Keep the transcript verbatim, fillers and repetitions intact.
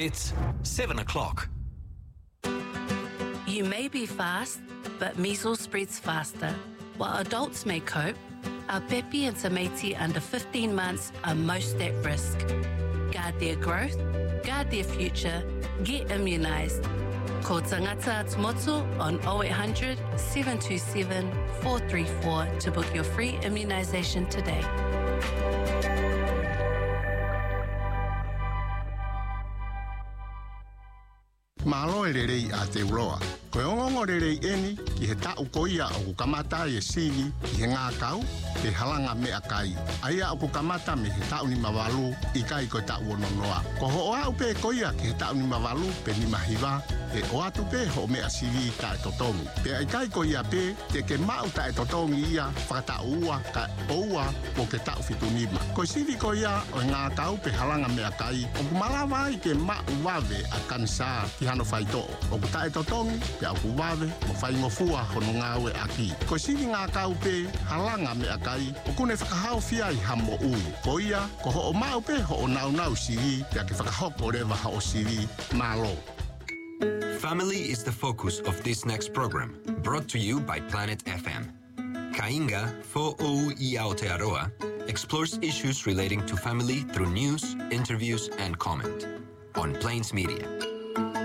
It's seven o'clock. You may be fast, but measles spreads faster. While adults may cope, our pepi and tamaiti under fifteen months are most at risk. Guard their growth, guard their future, get immunised. Call Tangata Atumotu on oh eight hundred, seven two seven, four three four to book your free immunisation today. Malo e rerei a te uroa. Koe ongongo rerei eni ki he tau koia o kukamata e sivi ki he ngā kau te halanga mea kai. Aia o kukamata me he tau ni mawalu i kai koe tau ononoa. Ko ho oa upe koia ki he tau ni mawalu pe ni mahiwa e o atu pe ho mea sivi ta e totongi. Pe ai kai koia pe te ke mau ta e totongi ia whakata ua ka oua o ke tau fitunima. Ko sivi koia o ngā kau pe halanga mea kai o kumalawa i ke mau wave a kansa ki hano whaito. O kuta e totongi pe au kuwawe mo whai ngofua hono ngāwe aki. Ko sivi ngā kau pe halanga mea kai o kune whakahau fia i hamo ui. Ko ia ko ho o mau pe ho o nau nau siri pe ake whakahoko rewa ha o siri malo. Family is the focus of this next program, brought to you by Planet F M. Kainga Fo'ou i Aotearoa explores issues relating to family through news, interviews, and comment on Plains Media.